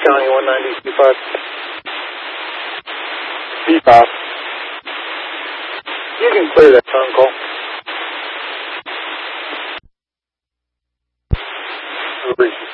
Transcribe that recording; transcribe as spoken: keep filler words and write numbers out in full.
County one ninety C five. C five. You can clear that phone call. Over.